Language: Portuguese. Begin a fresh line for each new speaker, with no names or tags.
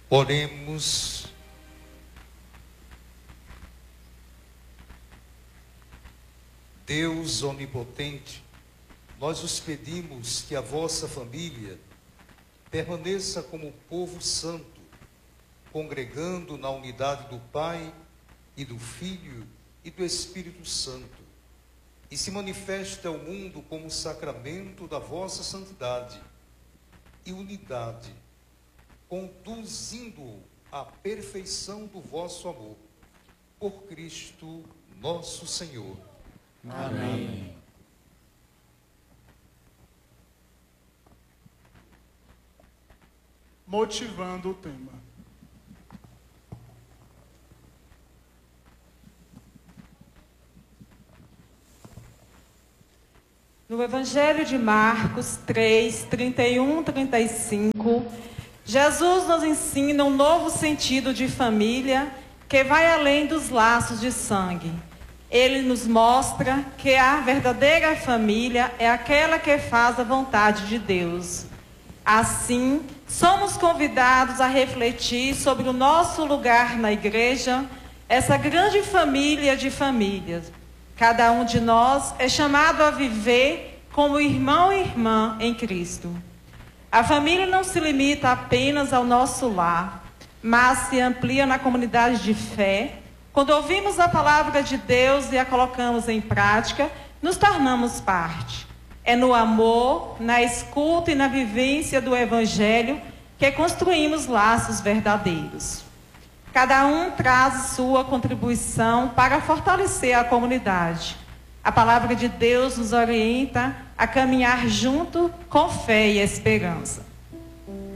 Oremos. Deus onipotente, nós os pedimos que a vossa família permaneça como povo santo, congregando na unidade do Pai e do Filho e do Espírito Santo, e se manifeste ao mundo como sacramento da vossa santidade e unidade, conduzindo-o à perfeição do vosso amor. Por Cristo nosso Senhor.
Amém.
Motivando o tema.
No Evangelho de Marcos 3, 31, 35, Jesus nos ensina um novo sentido de família que vai além dos laços de sangue. Ele nos mostra que a verdadeira família é aquela que faz a vontade de Deus. Assim, somos convidados a refletir sobre o nosso lugar na igreja, essa grande família de famílias. Cada um de nós é chamado a viver como irmão e irmã em Cristo. A família não se limita apenas ao nosso lar, mas se amplia na comunidade de fé. Quando ouvimos a palavra de Deus e a colocamos em prática, nos tornamos parte. É no amor, na escuta e na vivência do Evangelho que construímos laços verdadeiros. Cada um traz sua contribuição para fortalecer a comunidade. A palavra de Deus nos orienta a caminhar junto com fé e esperança.